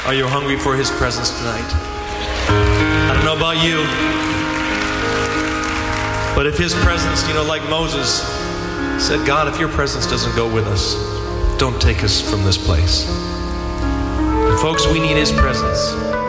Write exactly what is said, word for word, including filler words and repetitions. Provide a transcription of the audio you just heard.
Are you hungry for His presence tonight? I don't know about you, but if His presence, you know, like Moses said, God, if your presence doesn't go with us, don't take us from this place. And folks, we need His presence.